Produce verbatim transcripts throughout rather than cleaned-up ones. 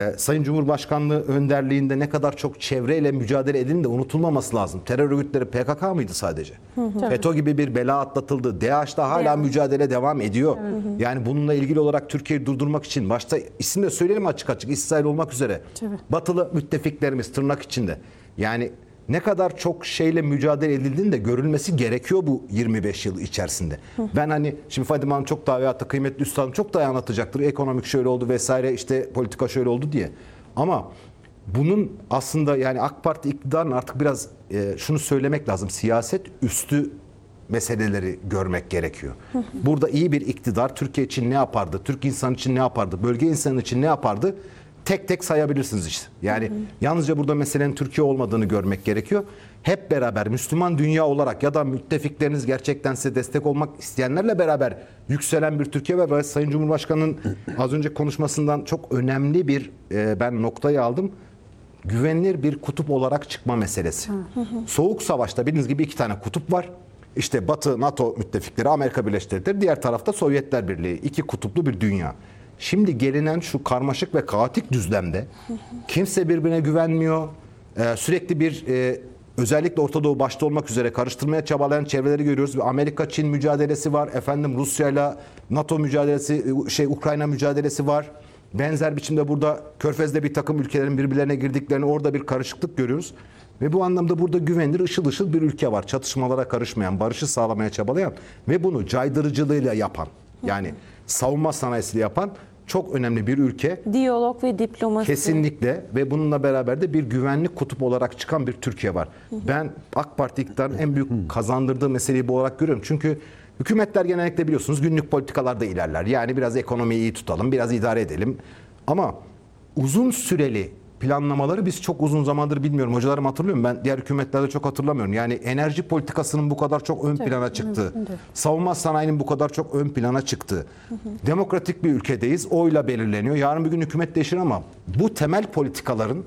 E, Sayın Cumhurbaşkanlığı önderliğinde ne kadar çok çevreyle mücadele edildiğinde unutulmaması lazım. Terör örgütleri P K K mıydı sadece? Hı hı. FETÖ gibi bir bela atlatıldı. DAEŞ'te hala Devam. mücadele devam ediyor. Hı hı. Yani bununla ilgili olarak Türkiye'yi durdurmak için başta isim de söyleyelim açık açık, İsrail olmak üzere. Tabii. Batılı müttefiklerimiz tırnak içinde. Yani ne kadar çok şeyle mücadele edildiğinde görülmesi gerekiyor bu yirmi beş yıl içerisinde. Hı. Ben hani şimdi Fadime Hanım çok daha veyahut da kıymetli üstadım çok daha anlatacaktır. Ekonomik şöyle oldu vesaire, işte politika şöyle oldu diye. Ama bunun aslında yani AK Parti iktidarının artık biraz e, şunu söylemek lazım. Siyaset üstü meseleleri görmek gerekiyor. Hı hı. Burada iyi bir iktidar Türkiye için ne yapardı? Türk insanı için ne yapardı? Bölge insanı için ne yapardı? Tek tek sayabilirsiniz işte. Yani hı hı. yalnızca burada meselenin Türkiye olmadığını görmek gerekiyor. Hep beraber Müslüman dünya olarak ya da müttefikleriniz gerçekten size destek olmak isteyenlerle beraber yükselen bir Türkiye ve Sayın Cumhurbaşkanı'nın az önce konuşmasından çok önemli bir e, ben noktayı aldım. Güvenilir bir kutup olarak çıkma meselesi. Hı hı. Soğuk Savaş'ta bildiğiniz gibi iki tane kutup var. İşte Batı, NATO müttefikleri, Amerika Birleşik Devletleri, diğer tarafta Sovyetler Birliği. İki kutuplu bir dünya. Şimdi gelinen şu karmaşık ve kaotik düzlemde kimse birbirine güvenmiyor. Ee, sürekli bir e, özellikle Orta Doğu başta olmak üzere karıştırmaya çabalayan çevreleri görüyoruz. Amerika-Çin mücadelesi var. Efendim Rusya'yla NATO mücadelesi, şey Ukrayna mücadelesi var. Benzer biçimde burada Körfez'de bir takım ülkelerin birbirlerine girdiklerini, orada bir karışıklık görüyoruz. Ve bu anlamda burada güvenilir, ışıl ışıl bir ülke var. Çatışmalara karışmayan, barışı sağlamaya çabalayan ve bunu caydırıcılığıyla yapan, yani savunma sanayisiyle yapan çok önemli bir ülke. Diyalog ve diplomasi. Kesinlikle, ve bununla beraber de bir güvenlik kutup olarak çıkan bir Türkiye var. Hı hı. Ben AK Parti iktidarının en büyük kazandırdığı meseleyi bu olarak görüyorum. Çünkü hükümetler genellikle biliyorsunuz günlük politikalarda ilerler. Yani biraz ekonomiyi iyi tutalım, biraz idare edelim. Ama uzun süreli planlamaları biz çok uzun zamandır bilmiyorum. Hocalarım hatırlıyor mu? Ben diğer hükümetlerde çok hatırlamıyorum. Yani enerji politikasının bu kadar çok ön plana çıktığı, savunma sanayinin bu kadar çok ön plana çıktığı. Hı hı. Demokratik bir ülkedeyiz. Oyla belirleniyor. Yarın bir gün hükümet değişir ama bu temel politikaların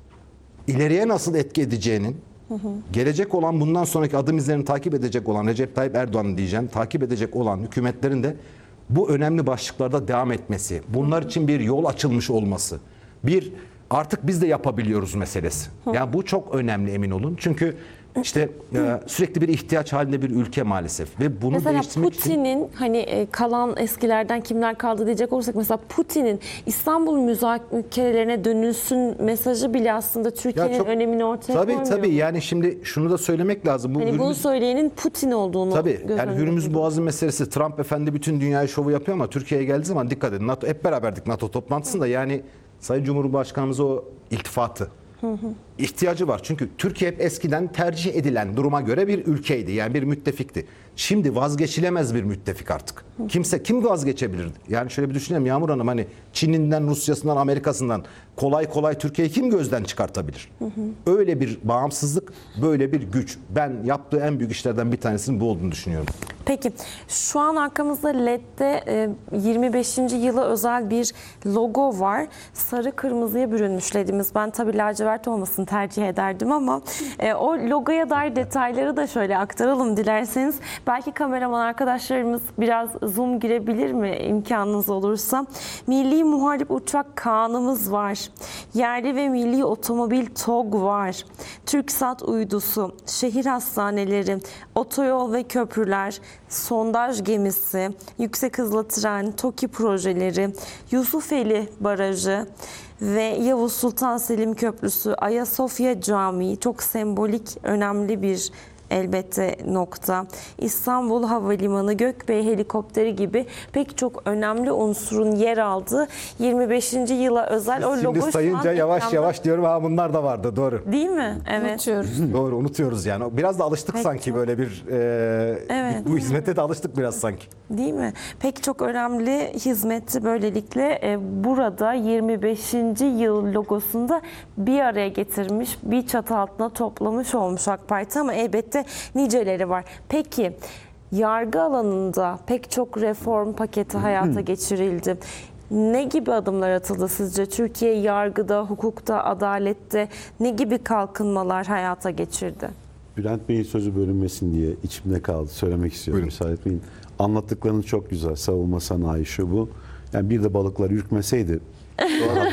ileriye nasıl etki edeceğinin, hı hı. gelecek olan, bundan sonraki adım izlerini takip edecek olan Recep Tayyip Erdoğan'ın diyeceğim, takip edecek olan hükümetlerin de bu önemli başlıklarda devam etmesi, bunlar için bir yol açılmış olması, bir artık biz de yapabiliyoruz meselesi. Yani bu çok önemli, emin olun. Çünkü işte e, sürekli bir ihtiyaç halinde bir ülke maalesef. Ve bunu mesela değiştirmek Putin'in için... hani e, kalan eskilerden kimler kaldı diyecek olursak, mesela Putin'in İstanbul müzakerelerine dönülsün mesajı bile aslında Türkiye'nin çok önemini ortaya tabii, koymuyor. Tabii tabii yani şimdi şunu da söylemek lazım. Bu hani Hürmüz, bunu söyleyenin Putin olduğunu tabii yani Hürmüz Boğazı meselesi, Trump efendi bütün dünyayı şovu yapıyor ama Türkiye'ye geldiği zaman dikkat edin. NATO, hep beraberdik NATO toplantısında, yani Sayın Cumhurbaşkanımız o iltifatı, hı hı. ihtiyacı var. Çünkü Türkiye hep eskiden tercih edilen duruma göre bir ülkeydi. Yani bir müttefikti. Şimdi vazgeçilemez bir müttefik artık. Hı. Kimse kim vazgeçebilirdi? Yani şöyle bir düşünelim Yağmur Hanım, hani Çin'inden, Rusya'sından, Amerika'sından kolay kolay Türkiye'yi kim gözden çıkartabilir? Hı hı. Öyle bir bağımsızlık, böyle bir güç. Ben yaptığı en büyük işlerden bir tanesinin bu olduğunu düşünüyorum. Peki şu an arkamızda L E D'de yirmi beşinci yıla özel bir logo var. Sarı kırmızıya bürünmüş L E D'imiz. Ben tabii lacivert olmasını tercih ederdim ama o logoya dair detayları da şöyle aktaralım dilerseniz. Belki kameraman arkadaşlarımız biraz zoom girebilir mi imkanınız olursa. Milli Muharip Uçak Kaan'ımız var. Yerli ve milli otomobil TOG var. TürkSat uydusu, şehir hastaneleri, otoyol ve köprüler, sondaj gemisi, yüksek hızlı tren, TOKİ projeleri, Yusufeli Barajı ve Yavuz Sultan Selim Köprüsü, Ayasofya Camii, çok sembolik, önemli bir elbette nokta. İstanbul Havalimanı, Gökbey helikopteri gibi pek çok önemli unsurun yer aldığı yirmi beşinci yıla özel o logo. Şimdi sayınca yavaş ekranda... yavaş diyorum, ha bunlar da vardı, doğru. Değil mi? Evet. Unutuyoruz. Doğru, unutuyoruz yani. Biraz da alıştık pek sanki çok... böyle bir e, evet. bu hizmete de alıştık biraz sanki. Değil mi? Pek çok önemli hizmeti böylelikle e, burada yirmi beşinci yıl logosunda bir araya getirmiş, bir çatı altına toplamış olmuş AK Parti, ama elbette niceleri var. Peki yargı alanında pek çok reform paketi hayata geçirildi. Ne gibi adımlar atıldı sizce? Türkiye yargıda, hukukta, adalette ne gibi kalkınmalar hayata geçirdi? Bülent Bey'in sözü bölünmesin diye içimde kaldı. Söylemek istiyorum. Müsaade etmeyin. Anlattıklarınız çok güzel. Savunma sanayi, şu bu. Yani bir de balıklar ürkmeseydi